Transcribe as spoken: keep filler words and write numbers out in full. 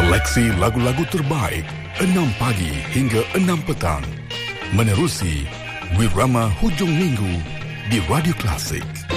Seleksi lagu-lagu terbaik enam pagi hingga enam petang. Menerusi Wirama Hujung Minggu di Radio Klasik.